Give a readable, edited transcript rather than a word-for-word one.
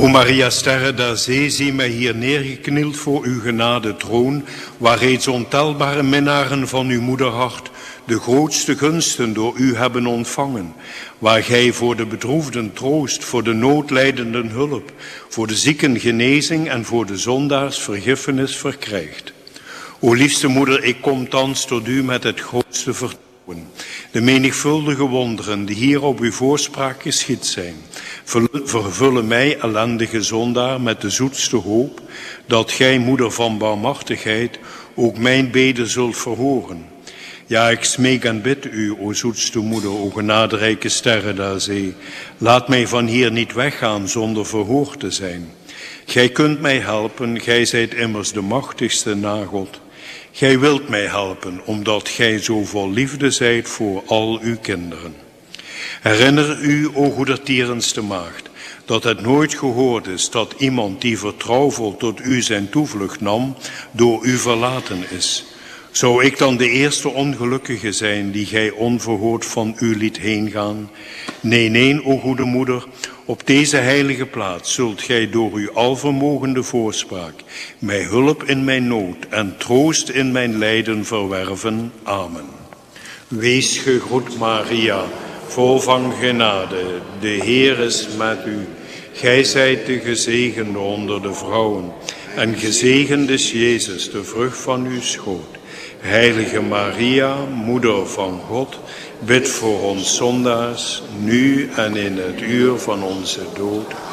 O Maria, sterre der zee, zie mij hier neergeknield voor uw genade troon, waar reeds ontelbare minnaren van uw moederhart de grootste gunsten door u hebben ontvangen, waar gij voor de bedroefden troost, voor de noodlijdenden hulp, voor de zieken genezing en voor de zondaars vergiffenis verkrijgt. O liefste moeder, ik kom thans tot u met het grootste vertrouwen. De menigvuldige wonderen die hier op uw voorspraak geschied zijn, vervullen mij, ellendige zondaar, met de zoetste hoop, dat gij, moeder van barmhartigheid, ook mijn beden zult verhoren. Ja, ik smeek en bid u, o zoetste moeder, o genaderijke sterre der zee, laat mij van hier niet weggaan zonder verhoord te zijn. Gij kunt mij helpen, gij zijt immers de machtigste na God. Gij wilt mij helpen, omdat gij zo vol liefde zijt voor al uw kinderen. Herinner u, o goedertierenste maagd, dat het nooit gehoord is dat iemand die vertrouwvol tot u zijn toevlucht nam, door u verlaten is. Zou ik dan de eerste ongelukkige zijn die gij onverhoord van u liet heengaan? Nee, o goede moeder, op deze heilige plaats zult gij door uw alvermogende voorspraak mij hulp in mijn nood en troost in mijn lijden verwerven. Amen. Wees gegroet, Maria, vol van genade, de Heer is met u. Gij zijt de gezegende onder de vrouwen, en gezegend is Jezus, de vrucht van uw schoot. Heilige Maria, moeder van God, bid voor ons zondaars, nu en in het uur van onze dood.